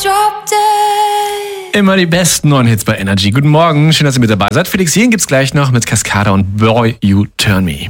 Immer die besten neuen Hits bei Energy. Guten Morgen, schön, dass ihr mit dabei seid. Felix Jähn gibt's gleich noch mit Cascada und Boy, You Turn Me.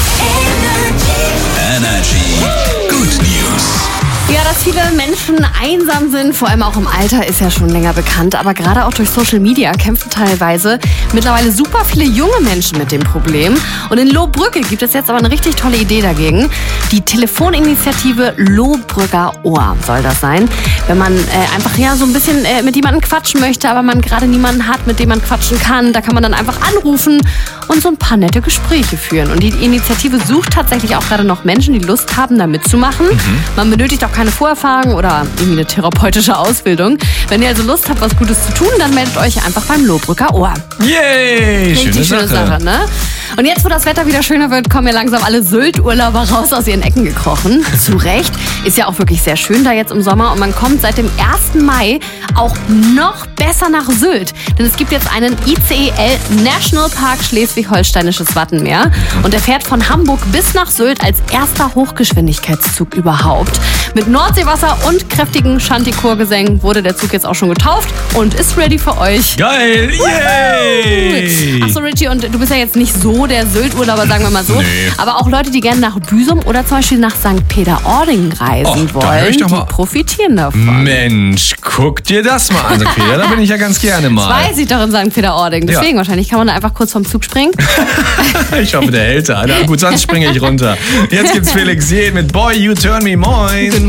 Energy. Good News. Ja, dass viele Menschen einsam sind, vor allem auch im Alter, ist ja schon länger bekannt. Aber gerade auch durch Social Media kämpfen teilweise mittlerweile super viele junge Menschen mit dem Problem. Und in Lohbrügge gibt es jetzt aber eine richtig tolle Idee dagegen. Die Telefoninitiative Lohbrügger Ohr soll das sein. Wenn man einfach so ein bisschen mit jemandem quatschen möchte, aber man gerade niemanden hat, mit dem man quatschen kann, da kann man dann einfach anrufen und so ein paar nette Gespräche führen. Und die Initiative sucht tatsächlich auch gerade noch Menschen, die Lust haben, da mitzumachen. Man benötigt auch keine Vorerfahrung oder irgendwie eine therapeutische Ausbildung. Wenn ihr also Lust habt, was Gutes zu tun, dann meldet euch einfach beim Lohbrügger Ohr. Yay! Richtig schöne Sache, ne? Und jetzt, wo das Wetter wieder schöner wird, kommen ja langsam alle Sylt-Urlauber raus aus ihren Ecken gekrochen. Zu Recht. Ist ja auch wirklich sehr schön da jetzt im Sommer. Und man kommt seit dem 1. Mai auch noch besser nach Sylt. Denn es gibt jetzt einen ICEL Nationalpark Schleswig-Holsteinisches Wattenmeer. Und der fährt von Hamburg bis nach Sylt als erster Hochgeschwindigkeitszug überhaupt. Mit Nordseewasser und kräftigen Chanticoor-Gesängen wurde der Zug jetzt auch schon getauft und ist ready für euch. Geil! Yay! Achso, Richie, und du bist ja jetzt nicht so der Sylt-Urlauber, sagen wir mal so. Nee. Aber auch Leute, die gerne nach Büsum oder zum Beispiel nach St. Peter-Ording reisen da hör wollen, ich doch mal. die profitieren davon. Mensch, guck dir das mal an, Peter. Da bin ich ja ganz gerne mal. Das weiß ich doch in St. Peter-Ording. Deswegen wahrscheinlich kann man da einfach kurz vom Zug springen. Ich hoffe, der hält da. Na gut, sonst springe ich runter. Jetzt gibt's Felix Jähn mit Boy, You Turn Me. Moin.